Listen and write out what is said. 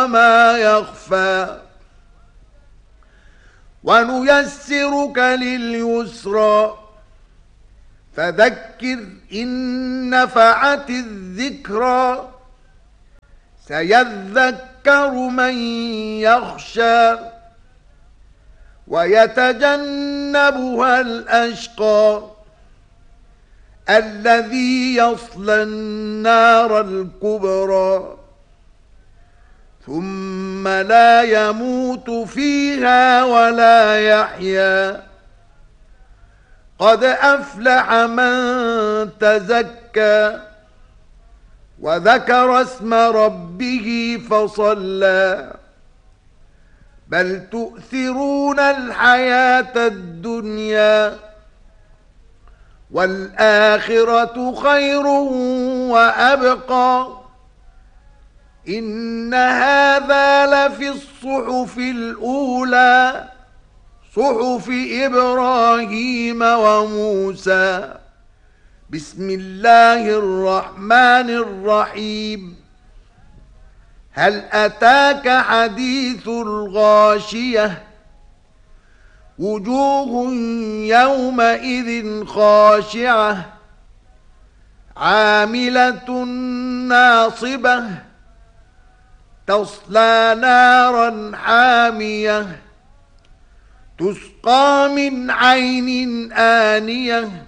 وما يخفى ونيسرك لليسرى فذكر إن نفعت الذكرى سيذكر من يخشى ويتجنبها الأشقى الذي يصلى النار الكبرى ثم لا يموت فيها ولا يحيا قد أفلح من تزكى وذكر اسم ربه فصلى بل تؤثرون الحياة الدنيا والآخرة خير وأبقى إن هذا لفي الصحف الأولى صحف إبراهيم وموسى بسم الله الرحمن الرحيم هل أتاك حديث الغاشية وجوه يومئذ خاشعة عاملة ناصبة تصلى نارا حامية تسقى من عين آنية